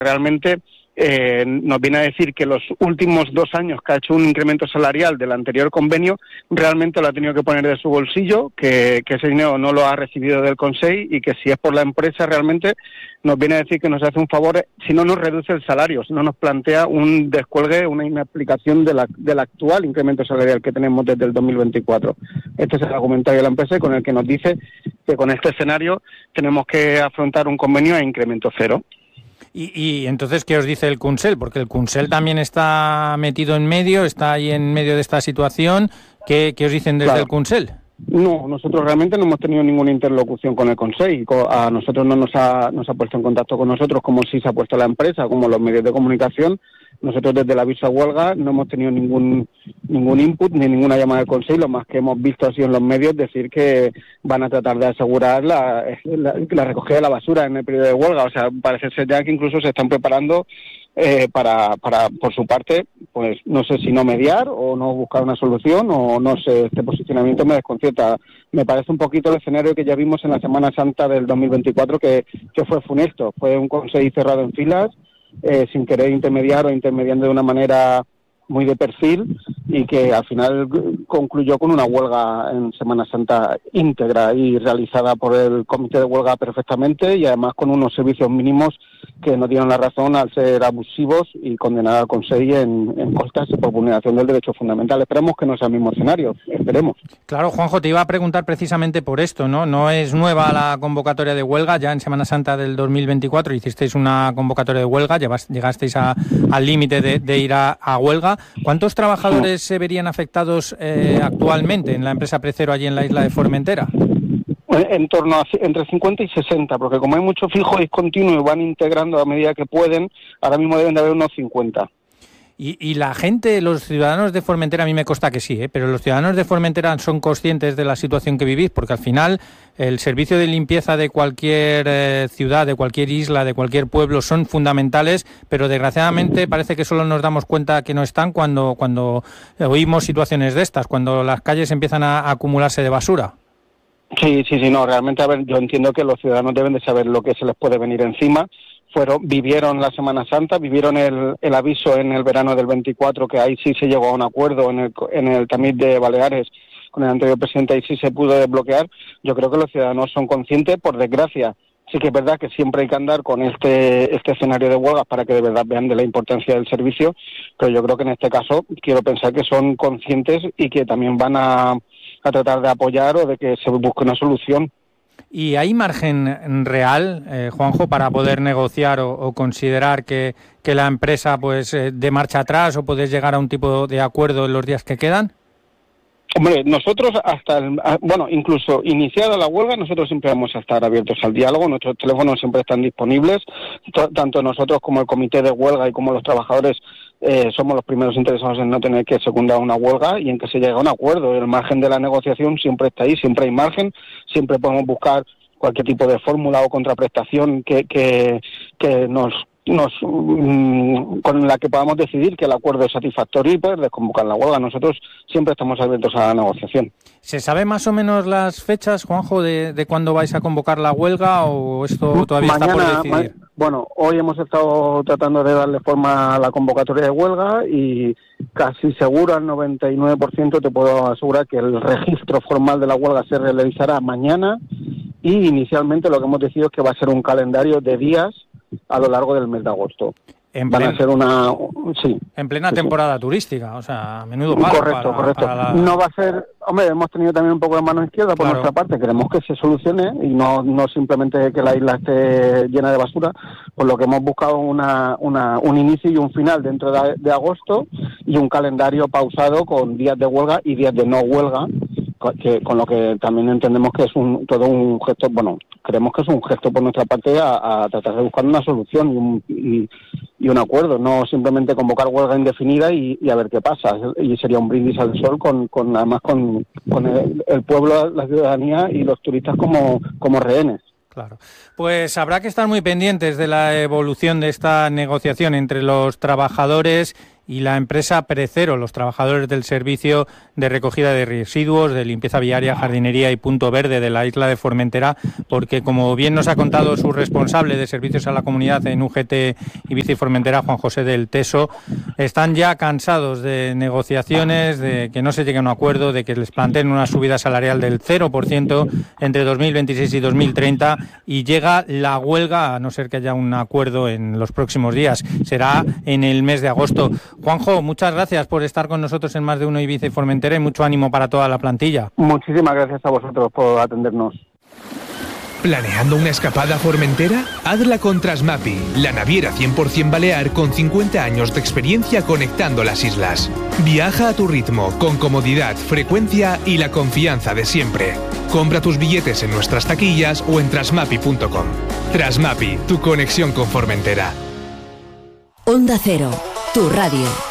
realmente nos viene a decir que los últimos 2 años que ha hecho un incremento salarial del anterior convenio, realmente lo ha tenido que poner de su bolsillo, que ese dinero no lo ha recibido del Consejo y que si es por la empresa realmente nos viene a decir que nos hace un favor si no nos reduce el salario, si no nos plantea un descuelgue, una inaplicación del actual incremento salarial que tenemos desde el 2024. Este es el argumentario de la empresa con el que nos dice que con este escenario tenemos que afrontar un convenio a incremento cero. Y entonces, ¿qué os dice el Consell? Porque el Consell también está metido en medio, está ahí en medio de esta situación. ¿Qué os dicen desde el Consell? No, nosotros realmente no hemos tenido ninguna interlocución con el Consejo. A nosotros no nos ha puesto en contacto con nosotros como sí se ha puesto la empresa, como los medios de comunicación. Nosotros desde el aviso a huelga no hemos tenido ningún input ni ninguna llamada del Consejo. Lo más que hemos visto ha sido en los medios decir que van a tratar de asegurar la recogida de la basura en el periodo de huelga. O sea, parece ser ya que incluso se están preparando para por su parte, pues no sé si no mediar o no buscar una solución o no sé, este posicionamiento me desconcierta. Me parece un poquito el escenario que ya vimos en la Semana Santa del 2024 que fue funesto. Fue un Consejo cerrado en filas, sin querer intermediar o intermediando de una manera muy de perfil y que al final concluyó con una huelga en Semana Santa íntegra y realizada por el comité de huelga perfectamente y además con unos servicios mínimos que no dieron la razón al ser abusivos y condenar al Consejo en costas por vulneración del derecho fundamental. Esperemos que no sea el mismo escenario, esperemos. Claro, Juanjo, te iba a preguntar precisamente por esto, ¿no? No es nueva la convocatoria de huelga, ya en Semana Santa del 2024 hicisteis una convocatoria de huelga, llegasteis al límite de ir a huelga. ¿Cuántos trabajadores se verían afectados actualmente en la empresa Precero allí en la isla de Formentera? En torno a entre 50 y 60, porque como hay mucho fijo discontinuo y van integrando a medida que pueden, ahora mismo deben de haber unos 50. Y la gente, los ciudadanos de Formentera, a mí me consta que sí, pero los ciudadanos de Formentera son conscientes de la situación que vivís, porque al final el servicio de limpieza de cualquier ciudad, de cualquier isla, de cualquier pueblo son fundamentales, pero desgraciadamente parece que solo nos damos cuenta que no están cuando oímos situaciones de estas, cuando las calles empiezan a acumularse de basura. Sí, no, realmente, a ver, yo entiendo que los ciudadanos deben de saber lo que se les puede venir encima. Vivieron la Semana Santa, vivieron el aviso en el verano del 24, que ahí sí se llegó a un acuerdo en el tamiz de Baleares con el anterior presidente, ahí sí se pudo desbloquear. Yo creo que los ciudadanos son conscientes, por desgracia. Sí que es verdad que siempre hay que andar con este escenario de huelgas para que de verdad vean de la importancia del servicio, pero yo creo que en este caso quiero pensar que son conscientes y que también van a tratar de apoyar o de que se busque una solución. ¿Y hay margen real, Juanjo, para poder negociar o considerar que la empresa pues dé marcha atrás o podés llegar a un tipo de acuerdo en los días que quedan? Hombre, nosotros incluso iniciada la huelga, nosotros siempre vamos a estar abiertos al diálogo, nuestros teléfonos siempre están disponibles, tanto nosotros como el comité de huelga y como los trabajadores somos los primeros interesados en no tener que secundar una huelga y en que se llegue a un acuerdo. El margen de la negociación siempre está ahí, siempre hay margen, siempre podemos buscar cualquier tipo de fórmula o contraprestación que nos con la que podamos decidir que el acuerdo es satisfactorio y poder desconvocar la huelga. Nosotros siempre estamos abiertos a la negociación. ¿Se sabe más o menos las fechas, Juanjo, de cuándo vais a convocar la huelga o esto todavía está por decidir? Bueno, hoy hemos estado tratando de darle forma a la convocatoria de huelga y casi seguro al 99% te puedo asegurar que el registro formal de la huelga se realizará mañana y inicialmente lo que hemos decidido es que va a ser un calendario de días a lo largo del mes de agosto. Van a ser en plena temporada turística, o sea, menudo palo. Correcto. No va a ser, hombre, hemos tenido también un poco de mano izquierda por nuestra parte, queremos que se solucione y no simplemente que la isla esté llena de basura, por lo que hemos buscado un inicio y un final dentro de agosto y un calendario pausado con días de huelga y días de no huelga, con lo que también entendemos que es todo un gesto, creemos que es un gesto por nuestra parte a tratar de buscar una solución y un acuerdo, no simplemente convocar huelga indefinida y a ver qué pasa. Y sería un brindis al sol además con el pueblo, la ciudadanía y los turistas como rehenes. Claro. Pues habrá que estar muy pendientes de la evolución de esta negociación entre los trabajadores y la empresa Precero, los trabajadores del servicio de recogida de residuos, de limpieza viaria, jardinería y punto verde de la isla de Formentera, porque como bien nos ha contado su responsable de servicios a la comunidad en UGT Ibiza y Formentera, Juan José del Teso, están ya cansados de negociaciones, de que no se llegue a un acuerdo, de que les planteen una subida salarial del 0% entre 2026 y 2030 y llega la huelga, a no ser que haya un acuerdo en los próximos días. Será en el mes de agosto. Juanjo, muchas gracias por estar con nosotros en Más de Uno Ibiza y Formentera y mucho ánimo para toda la plantilla. Muchísimas gracias a vosotros por atendernos. ¿Planeando una escapada a Formentera? Hazla con Trasmapi, la naviera 100% balear con 50 años de experiencia conectando las islas. Viaja a tu ritmo, con comodidad, frecuencia y la confianza de siempre. Compra tus billetes en nuestras taquillas o en trasmapi.com. Trasmapi, tu conexión con Formentera. Onda Cero, tu radio.